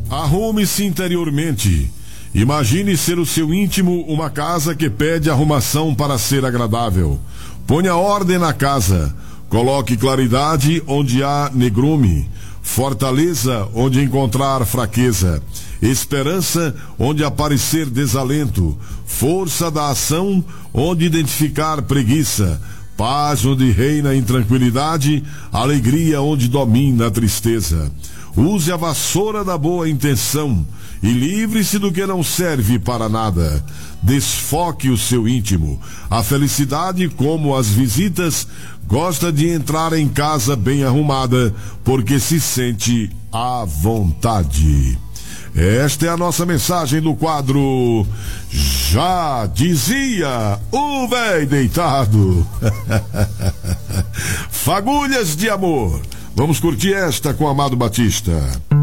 Arrume-se interiormente. Imagine ser o seu íntimo uma casa que pede arrumação para ser agradável. Ponha ordem na casa. Coloque claridade onde há negrume. Fortaleza onde encontrar fraqueza. Esperança onde aparecer desalento. Força da ação onde identificar preguiça. Paz onde reina intranquilidade. Alegria onde domina a tristeza. Use a vassoura da boa intenção e livre-se do que não serve para nada. Desfoque o seu íntimo. A felicidade, como as visitas, gosta de entrar em casa bem arrumada, porque se sente à vontade. Esta é a nossa mensagem do quadro Já Dizia o Véi Deitado. Fagulhas de amor. Vamos curtir esta com Amado Batista.